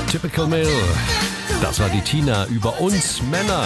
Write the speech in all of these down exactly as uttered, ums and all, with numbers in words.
Typical Male. Das war die Tina über uns Männer.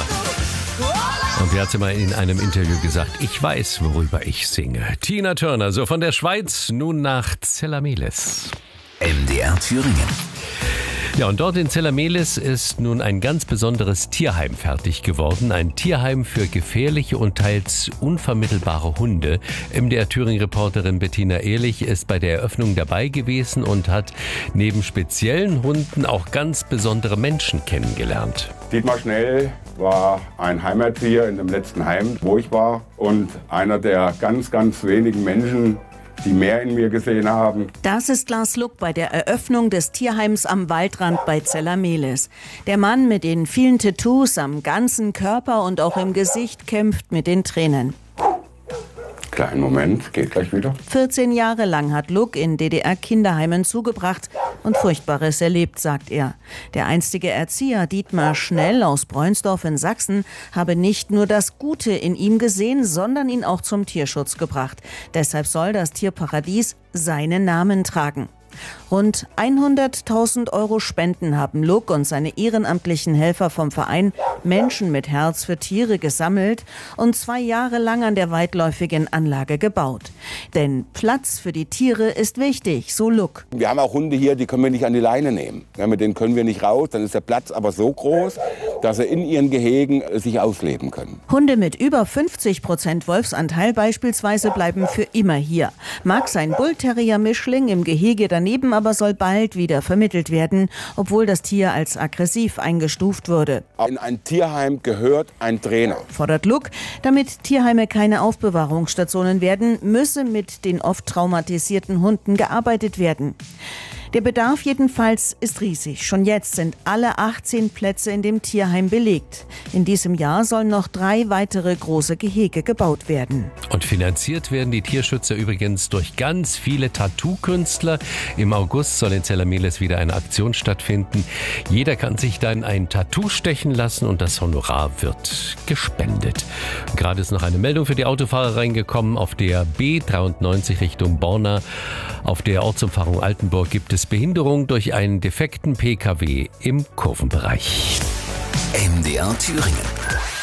Und sie hat sie mal in einem Interview gesagt, ich weiß, worüber ich singe. Tina Turner, so von der Schweiz, nun nach Zellameles. M D R Thüringen. Ja, und dort in Zellameles ist nun ein ganz besonderes Tierheim fertig geworden. Ein Tierheim für gefährliche und teils unvermittelbare Hunde. M D R Thüringen-Reporterin Bettina Ehrlich ist bei der Eröffnung dabei gewesen und hat neben speziellen Hunden auch ganz besondere Menschen kennengelernt. Dietmar Schnell war ein Heimerzieher in dem letzten Heim, wo ich war. Und einer der ganz, ganz wenigen Menschen, die mehr in mir gesehen haben. Das ist Lars Luck bei der Eröffnung des Tierheims am Waldrand bei Zellameles. Der Mann mit den vielen Tattoos am ganzen Körper und auch im Gesicht kämpft mit den Tränen. Kleinen Moment, geht gleich wieder. vierzehn Jahre lang hat Luck in D D R-Kinderheimen zugebracht und Furchtbares erlebt, sagt er. Der einstige Erzieher Dietmar Schnell aus Breunsdorf in Sachsen habe nicht nur das Gute in ihm gesehen, sondern ihn auch zum Tierschutz gebracht. Deshalb soll das Tierparadies seinen Namen tragen. Rund hunderttausend Euro Spenden haben Luck und seine ehrenamtlichen Helfer vom Verein Menschen mit Herz für Tiere gesammelt und zwei Jahre lang an der weitläufigen Anlage gebaut. Denn Platz für die Tiere ist wichtig, so Luck. Wir haben auch Hunde hier, die können wir nicht an die Leine nehmen. Ja, mit denen können wir nicht raus, dann ist der Platz aber so groß, dass sie in ihren Gehegen sich ausleben können. Hunde mit über fünfzig Prozent Wolfsanteil beispielsweise bleiben für immer hier. Max, ein Bullterrier-Mischling im Gehege daneben, aber soll bald wieder vermittelt werden, obwohl das Tier als aggressiv eingestuft wurde. In ein Tierheim gehört ein Trainer. Fordert Luck, damit Tierheime keine Aufbewahrungsstationen werden, müsse mit den oft traumatisierten Hunden gearbeitet werden. Der Bedarf jedenfalls ist riesig. Schon jetzt sind alle achtzehn Plätze in dem Tierheim belegt. In diesem Jahr sollen noch drei weitere große Gehege gebaut werden. Und finanziert werden die Tierschützer übrigens durch ganz viele Tattoo-Künstler. Im August soll in Zellameles wieder eine Aktion stattfinden. Jeder kann sich dann ein Tattoo stechen lassen und das Honorar wird gespendet. Gerade ist noch eine Meldung für die Autofahrer reingekommen. Auf der B dreiundneunzig Richtung Borna, auf der Ortsumfahrung Altenburg, gibt es Behinderung durch einen defekten P K W im Kurvenbereich. M D R Thüringen.